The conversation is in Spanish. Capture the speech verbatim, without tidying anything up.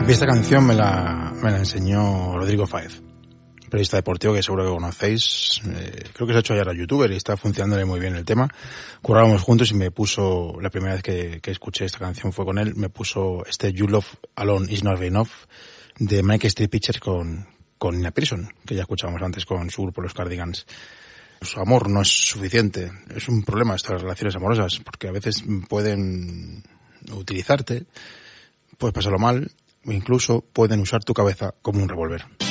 Esta canción me la, me la enseñó Rodrigo Fáez, periodista deportivo que seguro que conocéis. Eh, creo que se ha hecho ya la youtuber y está funcionándole muy bien el tema. Currábamos juntos y me puso, la primera vez que, que escuché esta canción fue con él, me puso este You Love Alone Is Not Enough de Mike Street Preachers con, con Nina Pearson, que ya escuchábamos antes con su grupo Los Cardigans. Su amor no es suficiente, es un problema estas relaciones amorosas, porque a veces pueden utilizarte, puedes pasarlo mal, o incluso pueden usar tu cabeza como un revólver.